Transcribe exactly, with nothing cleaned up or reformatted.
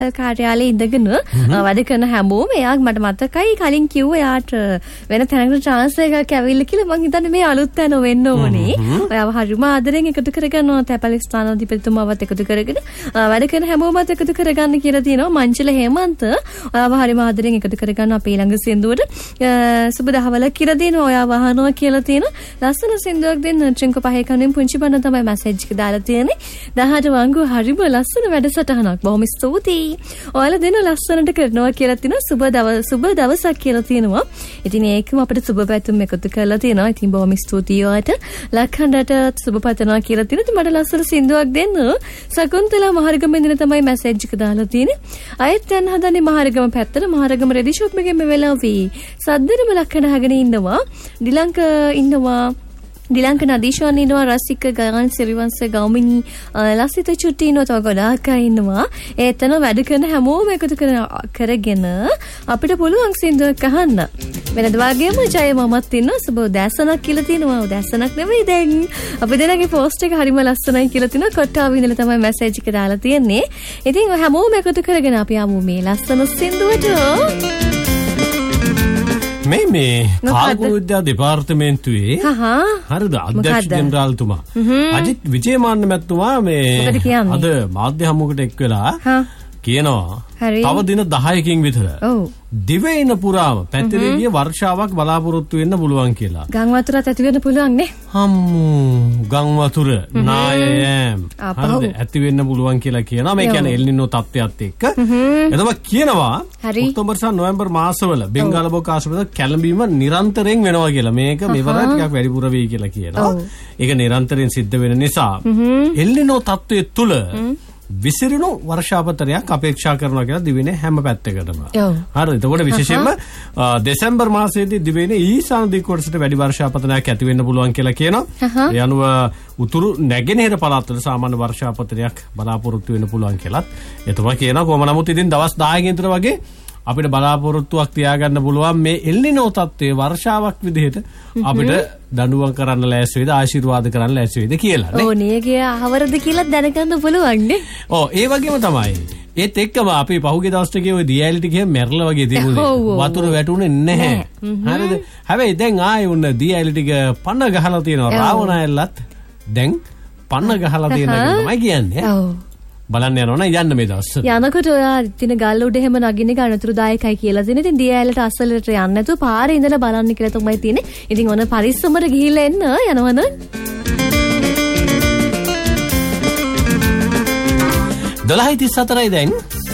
කාර්යාලයේ ඉඳගෙන වැඩ කරන හැමෝම එයා මට මතකයි කලින් කිව්වා එයාට වෙන තැනකට ට්‍රාන්ස්ෆර් එකක් ඇවිල්ලා කියලා මං හිතන්නේ මේ අලුත් තැන වෙන්න ඕනේ. ඔයාව හරිම ආදරෙන් එකතු කරගන්නවා තැපැලිස්ථාන අධිපතිතුමාවත් එකතු කරගෙන වැඩ කරන හැමෝමත් එකතු කරගන්න කියලා තියෙනවා. මංජල හේමන්ත ඔයාව හරිම ආදරෙන් එකතු කරගන්න අපේ ළඟ සින්දුවට සුබ දහවල කියලා දෙනවා. ඔයාව අහනවා කියලා තියෙනවා. ලස්සන සින්දුවක් දෙන්න ට්‍රින්කෝ පහේ කණෙන් පුංචි බන්න තමයි මැසේජ් එක දාලා තියෙන්නේ. දහට වංගු හරිම ලස්සන වැඩසටහනක්. බොහොම ස්තුතියි. ඔයාලා දෙන ලස්සනට කරනවා කියලා තියෙනවා. සුබ දවස් සුබ දවසක් කියලා තියෙනවා. ඉතින් ඒකම අපිට සුබ පැතුම් එකතු කරලා තියෙනවා. ඉතින් බොහොම ස්තුතියි ඔයාලට. ලක්හඬට සුබ පතනවා කියලා තියෙනවා. ඉතින් මට ලස්සන සින්දුවක් දෙන්න. සකුන්තලා මහරගම ඉඳන් තමයි මැසේජ් එක දාලා තියෙන්නේ. අයත් යන හදන්නේ මහරගම පැත්තට. මහරගම රෙඩි ෂොප් එකේ මේ වෙලාවේ සද්දෙනම ලක්හඬ අහගෙන ඉන්නවා. ඩිලංක ඉන්නවා. දිලංක නදීෂාන් ඉන්නවා. රසික ගයන් සිරිවංශ ගෞමිනී ලසිත චුට්ටි ඉන්නවා. තව ගොඩාක් අය ඉන්නවා. ඒතන වැඩ කරන හැමෝම එකතු කරගෙන අපිට පුළුවන් සින්දුවක් අහන්න. වෙනද වගේම ජය මමත් ඉන්නවා. සුබ උදෑසනක් කියලා තියෙනවා. උදෑසනක් නෙවෙයි දැන් අපි දෙනාගේ පෝස්ට් එක හරිම ලස්සනයි කියලා තියෙනවා. කොට්ටාව ඉඳලා තමයි මැසේජ් එක දාලා තියෙන්නේ. ඉතින් හැමෝම එකතු කරගෙන අපි යමු මේ ලස්සන සින්දුවට. මේ මේ කාර්මික විද්‍යා දෙපාර්තමේන්තුවේ හරිද අධ්‍යක්ෂ ජෙනරාල්තුමා අජිත් විජේමාන්න මැතිතුමා මේ අද මාධ්‍ය හමුවකට එක් වෙලා කියනවා තව දින දහයකින් විතර දිවයින පුරාම පැතිරී ගිය වර්ෂාවක් බලාපොරොත්තු වෙන්න පුළුවන් කියලා. ගම් වතුරත් ඇති වෙන්න පුළුවන් නේ. හම්මු ගම් වතුර නායයම් හරිද ඇති වෙන්න පුළුවන් කියලා කියනවා. මේ කියන්නේ එල් නිනෝ තත්ත්වයක් එක්ක. එතකොට කියනවා ඔක්තෝබර් සහ නොවැම්බර් මාසවල බෙන්ගාල බොක ආශ්‍රිත කැළඹීම නිරන්තරයෙන් වෙනවා කියලා. මේක මෙවර ටිකක් වැඩිපුර වෙයි කියලා කියනවා. ඒක නිරන්තරයෙන් සිද්ධ වෙන නිසා එල් නිනෝ තත්ත්වයේ තුල විසිරුණු වර්ෂාපතරයක් අපේක්ෂා කරනවා කියලා දිවයිනේ හැම පැත්තකටම. හරිද? එතකොට විශේෂයෙන්ම දෙසැම්බර් මාසයේදී දිවයිනේ ඊශාන දික් කොටසට වැඩි වර්ෂාපතනයක් ඇති වෙන්න පුළුවන් කියලා කියනවා. ඒ අනුව උතුරු නැගෙනහිර පළාත්වල සාමාන්‍ය වර්ෂාපතරයක් බලාපොරොත්තු වෙන්න පුළුවන් කියලාත් එතුමා කියනවා. කොහොම නමුත් ඉතින් දවස් දහයකින් විතර වගේ අපිට බලාපොරොත්තුවක් තියාගන්න පුළුවන් මේ එල් නිනෝ තත්ත්වයේ වර්ෂාවක් විදිහට අපිට දඬුවම් කරන්න ලෑස්ති වේද ආශිර්වාද කරන්න ලෑස්ති වේද කියලා නේ. ඕ නේගේ අවරද කියලා දැනගන්න පුළුවන් නේ. ඔව් ඒ වගේම තමයි. ඒත් එක්කම අපි පහුගිය දවස් ටිකේ ওই දියැලි ටිකේ මැරලා වගේ තිබුණේ. වතුර වැටුනේ නැහැ. හරිද? හැබැයි දැන් ආයේ උන්න දියැලි ටික පන්න ගහලා තියෙනවා. රාවණායල්ලත් දැන් පන්න ගහලා තියෙනවා තමයි කියන්නේ. ඔව්. බලන්න යනවා යන්න මේ දවස්. යනකොට ඔයා දින ගල් උඩ එහෙම නගින්න ගණතුරුදායකයි කියලා දෙන. ඉතින් දියඇලට අස්සලට යන්න නැතුව පාරේ ඉඳලා බලන්න කියලා තමයි තියෙන්නේ. ඉතින් ඔන්න පරිස්සමට ගිහිල්ලා එන්න යනවද? දොළහයි තිස් හතරයි දැන්.